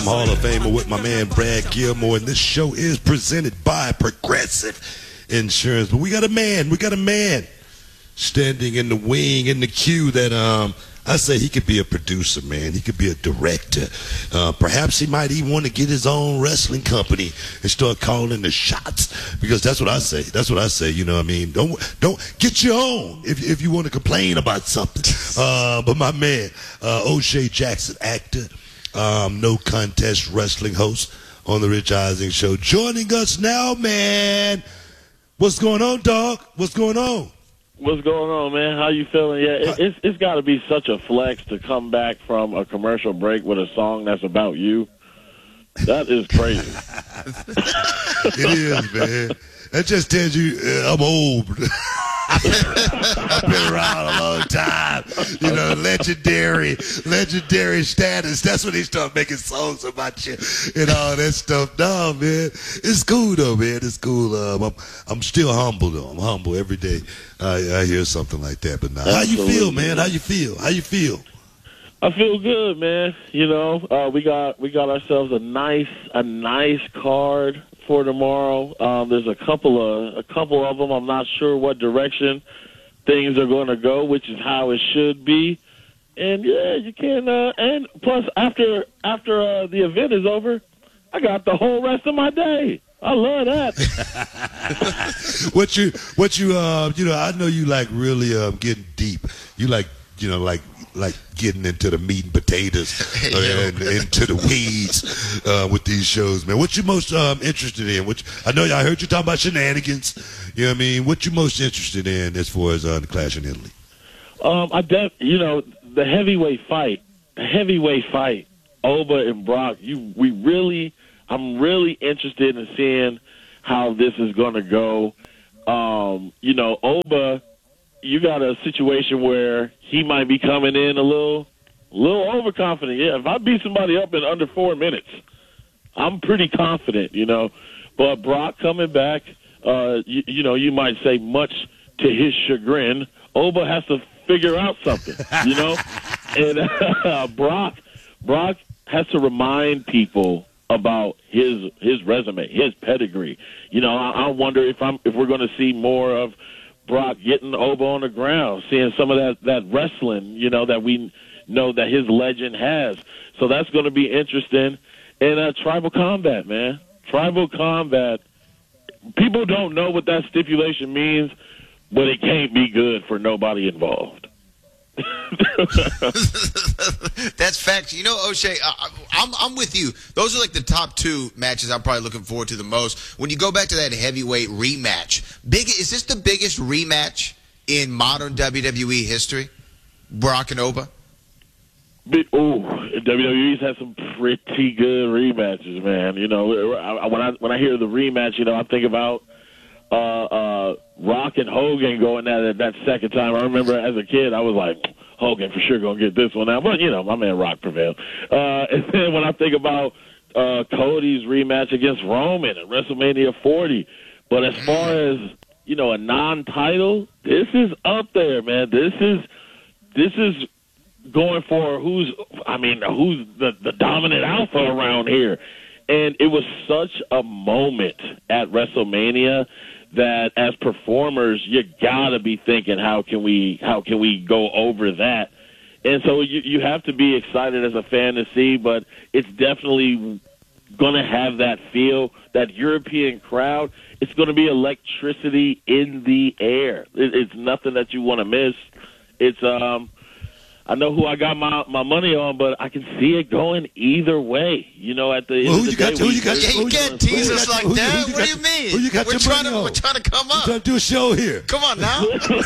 Hall of Famer with my man Brad Gilmore, and this show is presented by Progressive Insurance. But we got a man standing in the wing, in the queue that I say he could be a producer, man. He could be a director. Perhaps he might even want to get his own wrestling company and start calling the shots, because that's what I say. You know what I mean? Don't get your own if you want to complain about something. But my man, O'Shea Jackson, actor, no contest wrestling host on the Rich Eisen Show, joining us now, man. What's going on, dog? What's going on? What's going on, man? How you feeling? Yeah, it's got to be such a flex to come back from a commercial break with a song that's about you. That is crazy. It is, man. That just tells you I'm old. I've been around a long time. You know, legendary status. That's when they start making songs about you and all that stuff. No, man. It's cool, though, man. It's cool. I'm still humble, though. I'm humble every day. I hear something like that. But now, how you feel, man? How you feel? I feel good, man. You know, we got ourselves a nice card for tomorrow. There's a couple of them. I'm not sure what direction things are going to go, which is how it should be. And yeah, you can. And plus, after the event is over, I got the whole rest of my day. I love that. what you I know you like really getting deep. You like getting into the meat and potatoes and into the weeds with these shows, man. What you most interested in? I know I heard you talking about shenanigans. You know what I mean? What you most interested in as far as the Clash in Italy? The heavyweight fight, Oba and Brock. I'm really interested in seeing how this is going to go. Oba, you got a situation where he might be coming in a little overconfident. Yeah, if I beat somebody up in under 4 minutes, I'm pretty confident, you know. But Brock coming back, you might say much to his chagrin, Oba has to figure out something, you know. And Brock has to remind people about his resume, his pedigree. You know, I wonder if we're going to see more of Brock getting Oba on the ground, seeing some of that wrestling, you know, that we know that his legend has. So that's going to be interesting. And Tribal Combat, man. Tribal Combat. People don't know what that stipulation means, but it can't be good for nobody involved. That's facts. You know, O'Shea, I'm with you. Those are like the top two matches I'm probably looking forward to the most. When you go back to that heavyweight rematch, is this the biggest rematch in modern WWE history? Brock and Oba? WWE's had some pretty good rematches, man. You know, when I hear the rematch, you know, I think about Rock and Hogan going at it that second time. I remember as a kid, I was like, Hogan for sure going to get this one out. But, you know, my man Rock prevailed. And then when I think about Cody's rematch against Roman at WrestleMania 40, but as far as, you know, a non-title, this is up there, man. This is going for who's the dominant alpha around here. And it was such a moment at WrestleMania that as performers, you gotta be thinking, how can we go over that? And so you have to be excited as a fan to see, but it's definitely gonna have that feel, that European crowd. It's gonna be electricity in the air. It's nothing that you want to miss. It's I know who I got my money on, but I can see it going either way. You know, at the end of the day, you can't tease us like that. What do you mean? We're trying to come up. We're trying to do a show here. Come on now.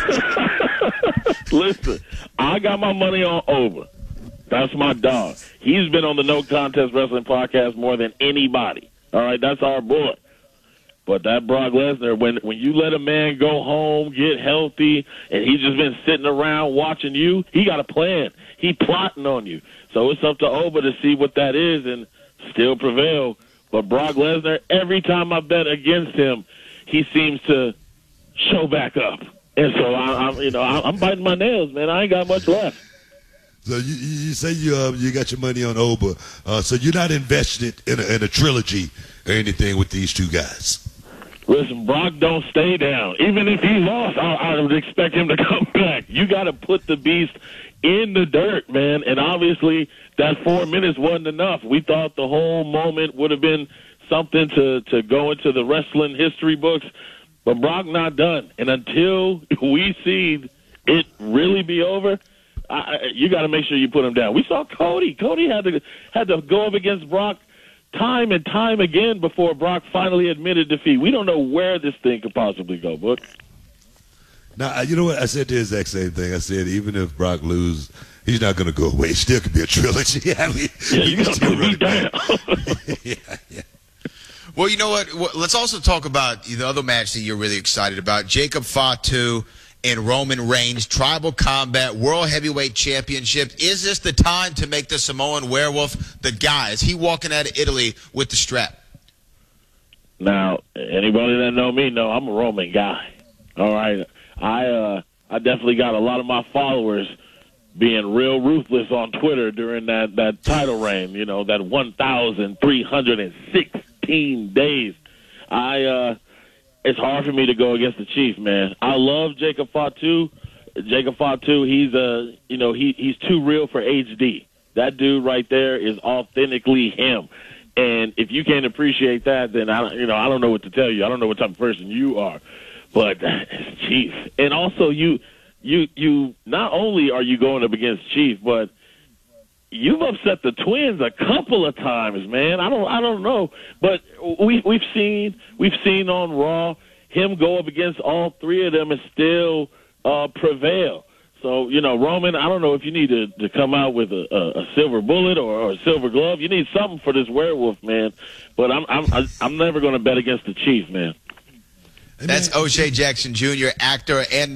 Listen, I got my money on Oba. That's my dog. He's been on the No Contest Wrestling podcast more than anybody. All right, that's our boy. But that Brock Lesnar, when you let a man go home, get healthy, and he's just been sitting around watching you, he got a plan. He plotting on you. So it's up to Oba to see what that is and still prevail. But Brock Lesnar, every time I bet against him, he seems to show back up. And so I'm biting my nails, man. I ain't got much left. So you say you got your money on Oba, so you're not invested in a trilogy or anything with these two guys. Listen, Brock don't stay down. Even if he lost, I would expect him to come back. You got to put the beast in the dirt, man. And obviously, that 4 minutes wasn't enough. We thought the whole moment would have been something to go into the wrestling history books. But Brock not done. And until we see it really be over, you got to make sure you put him down. We saw Cody. Cody had to go up against Brock time and time again before Brock finally admitted defeat. We don't know where this thing could possibly go, but now, you know what? I said the exact same thing. I said even if Brock loses, he's not going to go away. It still could be a trilogy. I mean, you got to put me down. yeah. Well, you know what? Let's also talk about the other match that you're really excited about. Jacob Fatu and Roman Reigns, Tribal Combat World Heavyweight Championship. Is this the time to make the Samoan Werewolf the guy? Is he walking out of Italy with the strap? Now, anybody that know me know I'm a Roman guy. All right, I definitely got a lot of my followers being real ruthless on Twitter during that title reign. You know, that 1,316 days. It's hard for me to go against the Chief, man. I love Jacob Fatu. Jacob Fatu, he's too real for HD. That dude right there is authentically him. And if you can't appreciate that, then I don't know what to tell you. I don't know what type of person you are. But Chief, and also you not only are you going up against Chief, but you've upset the Twins a couple of times, man. I don't know, but we've seen on Raw him go up against all three of them and still prevail. So Roman, I don't know if you need to come out with a silver bullet or a silver glove. You need something for this werewolf, man. But I'm never going to bet against the Chief, man. That's O'Shea Jackson Jr., actor and